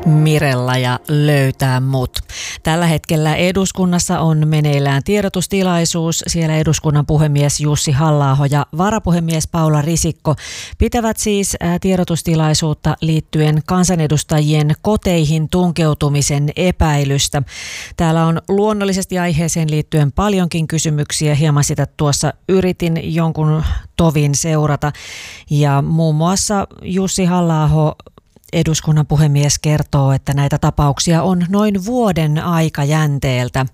Mirella ja Löytää mut. Tällä hetkellä eduskunnassa on meneillään tiedotustilaisuus. Siellä eduskunnan puhemies Jussi Halla-aho ja varapuhemies Paula Risikko pitävät siis tiedotustilaisuutta liittyen kansanedustajien koteihin tunkeutumisen epäilystä. Täällä on luonnollisesti aiheeseen liittyen paljonkin kysymyksiä. Hieman sitä tuossa yritin jonkun tovin seurata. Ja muun muassa Jussi Halla-aho, eduskunnan puhemies, kertoo, että näitä tapauksia on noin vuoden aikajänteeltä.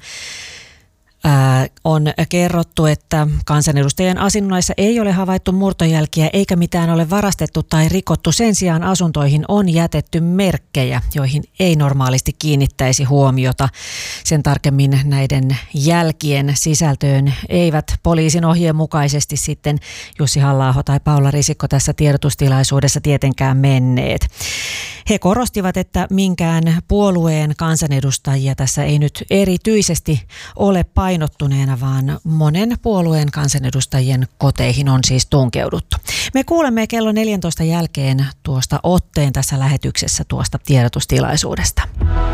On kerrottu, että kansanedustajien asunnoissa ei ole havaittu murtojälkiä eikä mitään ole varastettu tai rikottu. Sen sijaan asuntoihin on jätetty merkkejä, joihin ei normaalisti kiinnittäisi huomiota. Sen tarkemmin näiden jälkien sisältöön eivät poliisin ohjeen mukaisesti sitten Jussi Halla-aho tai Paula Risikko tässä tiedotustilaisuudessa tietenkään menneet. He korostivat, että minkään puolueen kansanedustajia tässä ei nyt erityisesti ole painottuneena, vaan monen puolueen kansanedustajien koteihin on siis tunkeuduttu. Me kuulemme kello 14 jälkeen tuosta otteen tässä lähetyksessä tuosta tiedotustilaisuudesta.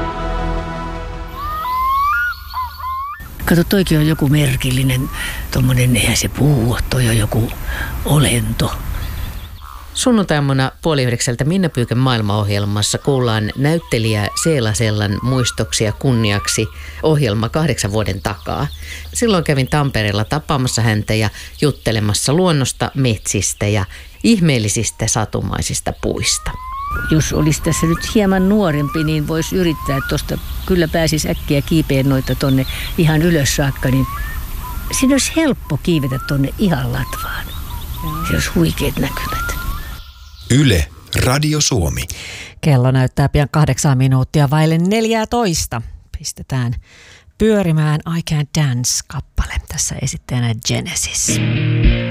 Kato, toikin on joku merkillinen, tommonen, eihän se puhu, toi on joku olento. Sunnuntaimuna 8:30 Minna Pyyken maailmaohjelmassa kuullaan näyttelijä Seela Sellan muistoksia kunniaksi ohjelma 8 vuoden takaa. Silloin kävin Tampereella tapaamassa häntä ja juttelemassa luonnosta, metsistä ja ihmeellisistä satumaisista puista. Jos olisi tässä nyt hieman nuorempi, niin voisi yrittää tuosta, kyllä pääsisi äkkiä kiipeen noita tonne ihan ylös saakka, niin siinä olisi helppo kiivetä tonne ihan latvaan. Se olisi huikeat näkymät. Yle, Radio Suomi. Kello näyttää pian 8 minuuttia vaille 14. Pistetään pyörimään I Can't Dance -kappale. Tässä esittäjänä Genesis.